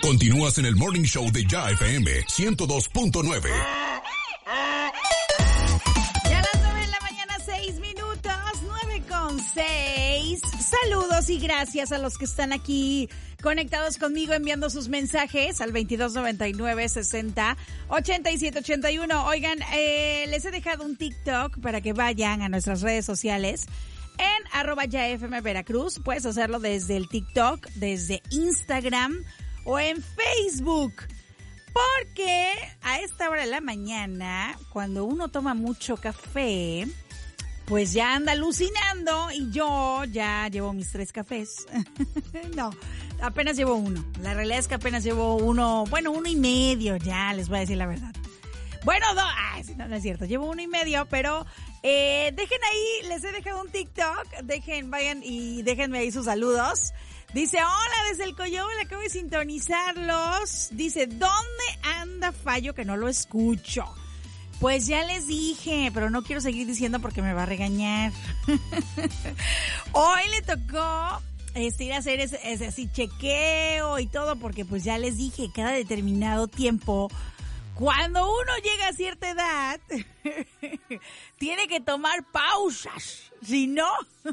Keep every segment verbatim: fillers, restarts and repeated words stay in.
Continúas en el Morning Show de Ya F M ciento dos punto nueve. Ya las nueve de la mañana, seis minutos, nueve con seis. Saludos y gracias a los que están aquí conectados conmigo enviando sus mensajes al veintidós noventa y nueve sesenta ochenta y siete ochenta y uno. Oigan, eh, les he dejado un TikTok para que vayan a nuestras redes sociales en arroba Ya F M Veracruz. Puedes hacerlo desde el TikTok, desde Instagram o en Facebook. Porque a esta hora de la mañana, cuando uno toma mucho café, pues ya anda alucinando y yo ya llevo mis tres cafés. No, apenas llevo uno. La realidad es que apenas llevo uno, bueno, uno y medio ya, les voy a decir la verdad. Bueno, dos, ay, no, no es cierto, llevo uno y medio, pero eh, dejen ahí, les he dejado un TikTok, dejen, vayan y déjenme ahí sus saludos. Dice, hola, desde el Coyote, acabo de sintonizarlos. Dice, ¿dónde anda Fallo que no lo escucho? Pues ya les dije, pero no quiero seguir diciendo porque me va a regañar. Hoy le tocó este, ir a hacer ese, ese así chequeo y todo, porque pues ya les dije, cada determinado tiempo, cuando uno llega a cierta edad, tiene que tomar pausas, si no...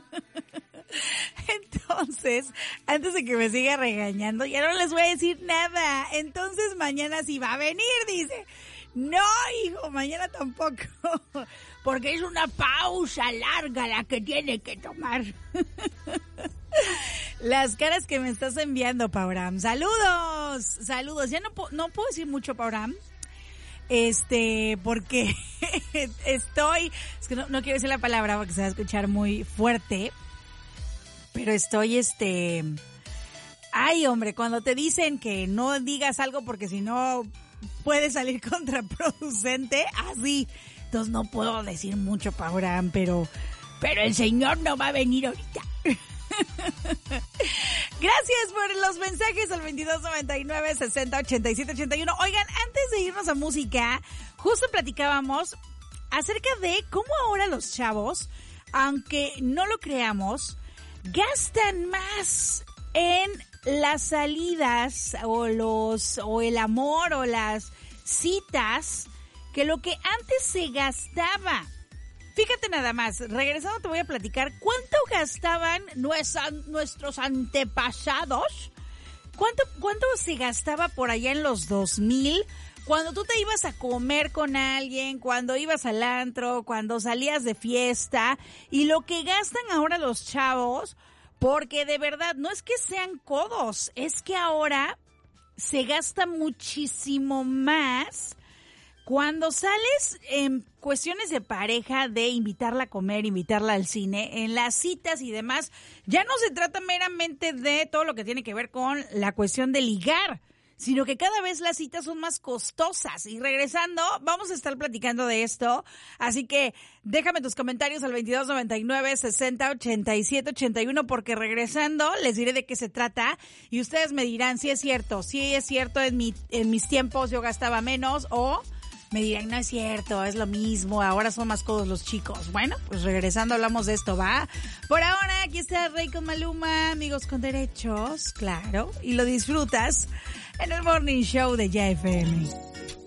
Entonces, antes de que me siga regañando, ya no les voy a decir nada. Entonces mañana sí va a venir, dice. No, hijo, mañana tampoco, porque es una pausa larga la que tiene que tomar. Las caras que me estás enviando, Pauram. Saludos, saludos. Ya no, no puedo decir mucho, Pauram. Este, porque estoy, es que no, no quiero decir la palabra porque se va a escuchar muy fuerte. Pero estoy, este... Ay, hombre, cuando te dicen que no digas algo porque si no puede salir contraproducente, así. Entonces no puedo decir mucho, Pauram, pero... Pero el señor no va a venir ahorita. Gracias por los mensajes al veintidós noventa y nueve sesenta ochenta y siete ochenta y uno. Oigan, antes de irnos a música, justo platicábamos acerca de cómo ahora los chavos, aunque no lo creamos, gastan más en las salidas o los o el amor o las citas que lo que antes se gastaba. Fíjate nada más, regresando te voy a platicar cuánto gastaban nuestra, nuestros antepasados, cuánto cuánto se gastaba por allá en los dos mil, cuando tú te ibas a comer con alguien, cuando ibas al antro, cuando salías de fiesta, y lo que gastan ahora los chavos, porque de verdad no es que sean codos, es que ahora se gasta muchísimo más cuando sales en cuestiones de pareja, de invitarla a comer, invitarla al cine, en las citas y demás. Ya no se trata meramente de todo lo que tiene que ver con la cuestión de ligar, sino que cada vez las citas son más costosas. Y regresando, vamos a estar platicando de esto. Así que déjame tus comentarios al veintidós noventa y nueve sesenta ochenta y siete ochenta y uno, porque regresando les diré de qué se trata y ustedes me dirán si es cierto, si es cierto en mi en mis tiempos yo gastaba menos, o me dirán no es cierto, es lo mismo, ahora son más codos los chicos. Bueno, pues regresando hablamos de esto, ¿va? Por ahora, aquí está Rey con Maluma, amigos con derechos, claro, y lo disfrutas en el Morning Show de Ya F M.